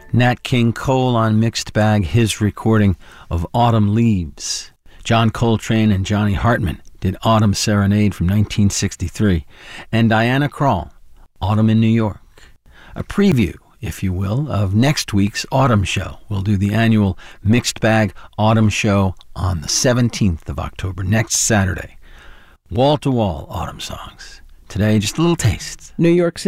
Nat King Cole on Mixed Bag, his recording of Autumn Leaves. John Coltrane and Johnny Hartman did Autumn Serenade from 1963. And Diana Krall, Autumn in New York. A preview, if you will, of next week's Autumn Show. We'll do the annual Mixed Bag Autumn Show on the 17th of October, next Saturday. Wall-to-wall autumn songs. Today, just a little taste. New York City.